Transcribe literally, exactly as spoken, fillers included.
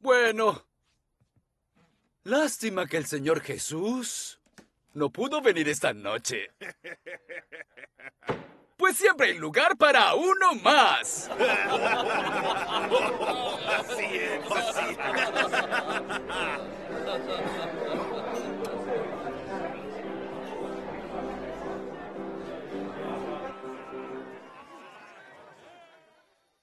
Bueno, lástima que el Señor Jesús no pudo venir esta noche. Pues siempre hay lugar para uno más.